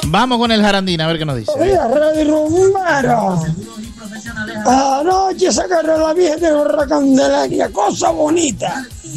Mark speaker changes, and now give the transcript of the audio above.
Speaker 1: Vamos con el Jarandín, a ver qué nos dice.
Speaker 2: Oiga, Radio Romero. Anoche se agarró la Virgen de la Candelaria, cosa bonita.